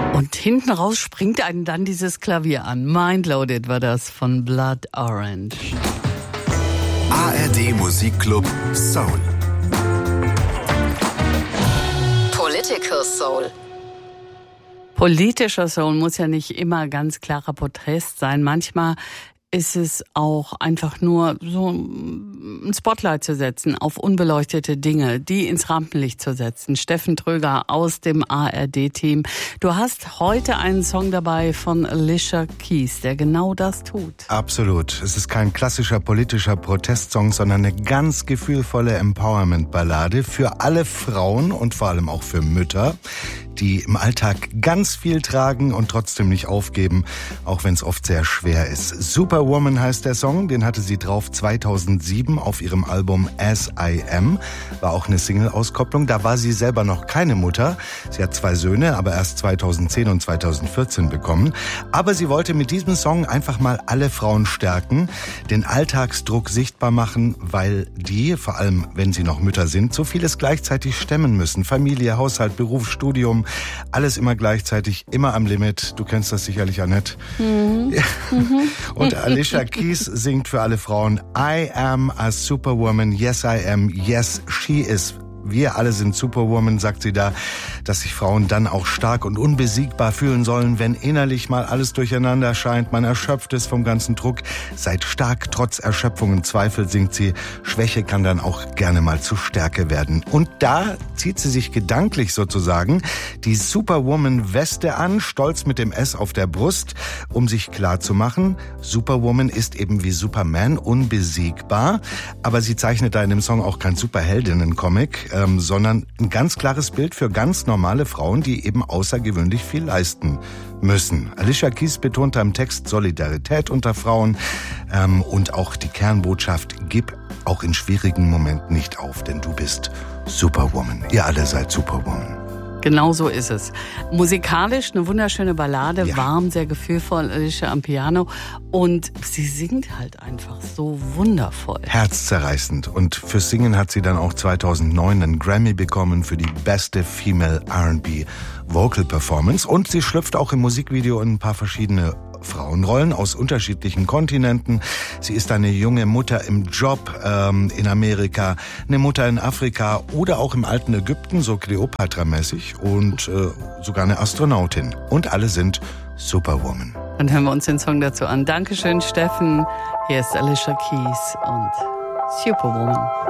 Und hinten raus springt einem dann dieses Klavier an. Mindloaded war das von Blood Orange. ARD Musikclub Soul. Political Soul. Politischer Soul muss ja nicht immer ganz klarer Protest sein. Manchmal ist es auch einfach nur so ein Spotlight zu setzen auf unbeleuchtete Dinge, die ins Rampenlicht zu setzen. Steffen Tröger aus dem ARD-Team. Du hast heute einen Song dabei von Alicia Keys, der genau das tut. Absolut. Es ist kein klassischer politischer Protestsong, sondern eine ganz gefühlvolle Empowerment-Ballade für alle Frauen und vor allem auch für Mütter, die im Alltag ganz viel tragen und trotzdem nicht aufgeben, auch wenn es oft sehr schwer ist. Superwoman heißt der Song, den hatte sie drauf 2007 auf ihrem Album As I Am. War auch eine Single-Auskopplung, da war sie selber noch keine Mutter. Sie hat 2 Söhne, aber erst 2010 und 2014 bekommen. Aber sie wollte mit diesem Song einfach mal alle Frauen stärken, den Alltagsdruck sichtbar machen, weil die, vor allem wenn sie noch Mütter sind, so vieles gleichzeitig stemmen müssen. Familie, Haushalt, Beruf, Studium, alles immer gleichzeitig, immer am Limit. Du kennst das sicherlich, Annette. Mhm. Und Alicia Keys singt für alle Frauen: I am a superwoman, yes I am, yes she is. Wir alle sind Superwoman, sagt sie da, dass sich Frauen dann auch stark und unbesiegbar fühlen sollen, wenn innerlich mal alles durcheinander scheint, man erschöpft ist vom ganzen Druck. Seid stark, trotz Erschöpfung und Zweifel, singt sie. Schwäche kann dann auch gerne mal zu Stärke werden. Und da zieht sie sich gedanklich sozusagen die Superwoman-Weste an, stolz mit dem S auf der Brust, um sich klar zu machen, Superwoman ist eben wie Superman unbesiegbar. Aber sie zeichnet da in dem Song auch kein Superheldinnen-Comic, sondern ein ganz klares Bild für ganz normale Frauen, die eben außergewöhnlich viel leisten müssen. Alicia Keys betont im Text Solidarität unter Frauen und auch die Kernbotschaft: Gib auch in schwierigen Momenten nicht auf, denn du bist Superwoman. Ihr alle seid Superwoman. Genau so ist es. Musikalisch eine wunderschöne Ballade, ja. Warm, sehr gefühlvoll, Alicia am Piano. Und sie singt halt einfach so wundervoll. Herzzerreißend. Und fürs Singen hat sie dann auch 2009 einen Grammy bekommen für die beste Female R&B Vocal Performance. Und sie schlüpft auch im Musikvideo in ein paar verschiedene Frauenrollen aus unterschiedlichen Kontinenten. Sie ist eine junge Mutter im Job in Amerika, eine Mutter in Afrika oder auch im alten Ägypten, so Kleopatra-mäßig, und sogar eine Astronautin. Und alle sind Superwoman. Dann hören wir uns den Song dazu an. Dankeschön, Steffen. Hier ist Alicia Keys und Superwoman.